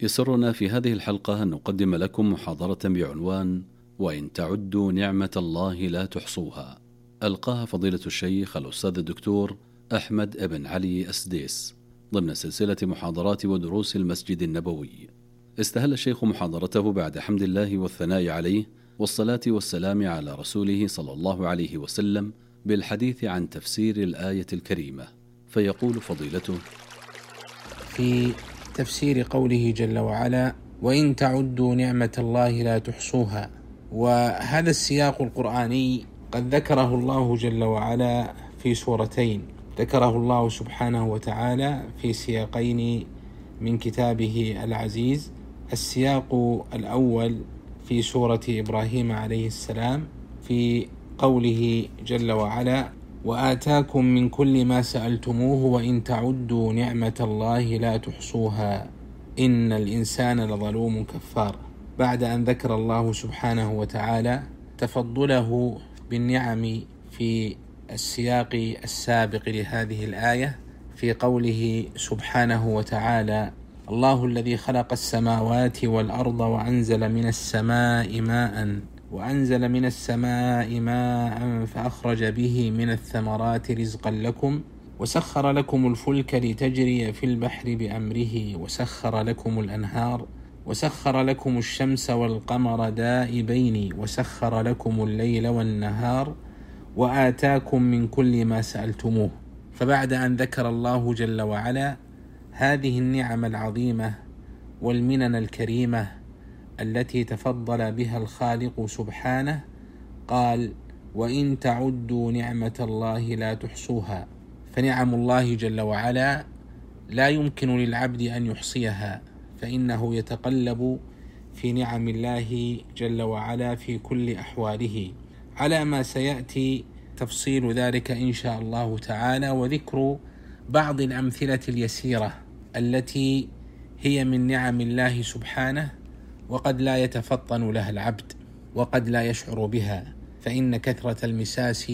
يسرنا في هذه الحلقة أن نقدم لكم محاضرة بعنوان وإن تعدوا نعمة الله لا تحصوها، ألقاها فضيلة الشيخ الأستاذ الدكتور أحمد بن علي السديس ضمن سلسلة محاضرات ودروس المسجد النبوي. استهل الشيخ محاضرته بعد حمد الله والثناء عليه والصلاة والسلام على رسوله صلى الله عليه وسلم بالحديث عن تفسير الآية الكريمة، فيقول فضيلته: في تفسير قوله جل وعلا: وإن تعدوا نعمة الله لا تحصوها. وهذا السياق القرآني قد ذكره الله جل وعلا في سورتين، ذكره الله سبحانه وتعالى في سياقين من كتابه العزيز. السياق الأول في سورة إبراهيم عليه السلام في قوله جل وعلا: وآتاكم من كل ما سألتموه وإن تعدوا نعمة الله لا تحصوها إن الإنسان لظلوم كفار. بعد أن ذكر الله سبحانه وتعالى تفضله بالنعم في السياق السابق لهذه الآية في قوله سبحانه وتعالى: الله الذي خلق السماوات والأرض وأنزل من السماء ماء فأخرج به من الثمرات رزقا لكم وسخر لكم الفلك لتجري في البحر بأمره وسخر لكم الأنهار وسخر لكم الشمس والقمر دائبين وسخر لكم الليل والنهار وآتاكم من كل ما سألتموه. فبعد أن ذكر الله جل وعلا هذه النعم العظيمة والمنن الكريمة التي تفضل بها الخالق سبحانه، قال: وإن تعدوا نعمة الله لا تحصوها. فنعم الله جل وعلا لا يمكن للعبد أن يحصيها، فإنه يتقلب في نعم الله جل وعلا في كل أحواله، على ما سيأتي تفصيل ذلك إن شاء الله تعالى، وذكر بعض الأمثلة اليسيرة التي هي من نعم الله سبحانه وقد لا يتفطن لها العبد وقد لا يشعر بها، فإن كثرة المساس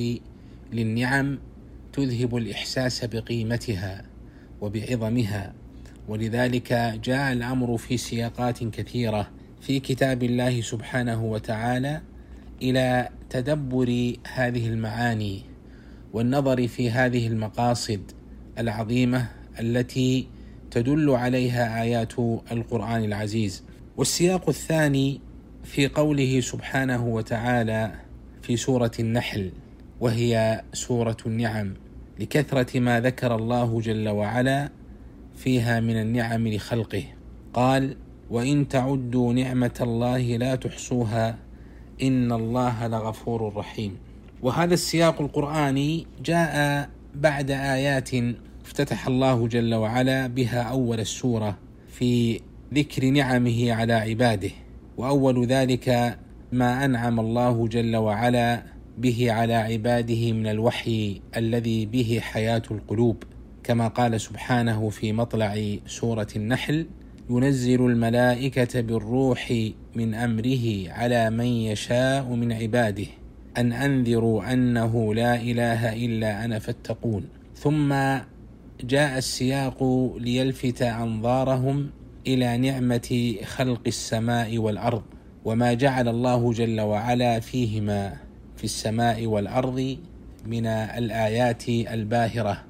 للنعم تذهب الإحساس بقيمتها وبعظمها. ولذلك جاء الأمر في سياقات كثيرة في كتاب الله سبحانه وتعالى إلى تدبر هذه المعاني والنظر في هذه المقاصد العظيمة التي تدل عليها آيات القرآن العزيز. والسياق الثاني في قوله سبحانه وتعالى في سورة النحل، وهي سورة النعم، لكثرة ما ذكر الله جل وعلا فيها من النعم لخلقه. قال: وإن تعدوا نعمة الله لا تحصوها إن الله لغفور رحيم. وهذا السياق القرآني جاء بعد آيات افتتح الله جل وعلا بها أول السورة في ذكر نعمه على عباده، وأول ذلك ما أنعم الله جل وعلا به على عباده من الوحي الذي به حياة القلوب، كما قال سبحانه في مطلع سورة النحل: ينزل الملائكة بالروح من أمره على من يشاء من عباده أن أنذروا أنه لا إله إلا أنا فاتقون. ثم جاء السياق ليلفت أنظارهم إلى نعمة خلق السماء والأرض وما جعل الله جل وعلا فيهما في السماء والأرض من الآيات الباهرة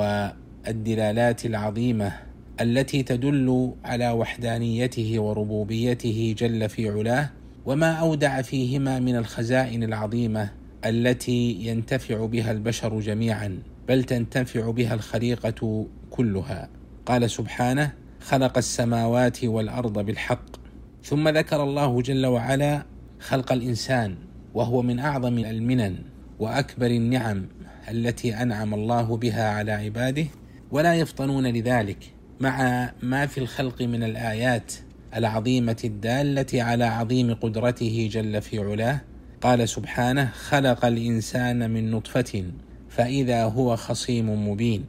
والدلالات العظيمة التي تدل على وحدانيته وربوبيته جل في علاه، وما أودع فيهما من الخزائن العظيمة التي ينتفع بها البشر جميعا، بل تنتفع بها الخليقة كلها. قال سبحانه: خلق السماوات والأرض بالحق. ثم ذكر الله جل وعلا خلق الإنسان، وهو من أعظم المنن وأكبر النعم التي أنعم الله بها على عباده، ولا يفطنون لذلك مع ما في الخلق من الآيات العظيمة الدالة على عظيم قدرته جل في علاه. قال سبحانه: خلق الإنسان من نطفة فإذا هو خصيم مبين.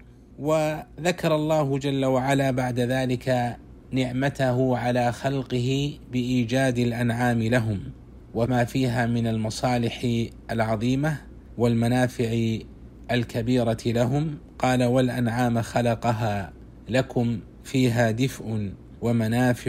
وذكر الله جل وعلا بعد ذلك نعمته على خلقه بإيجاد الأنعام لهم وما فيها من المصالح العظيمة والمنافع الكبيرة لهم. قال: والأنعام خلقها لكم فيها دفء ومنافع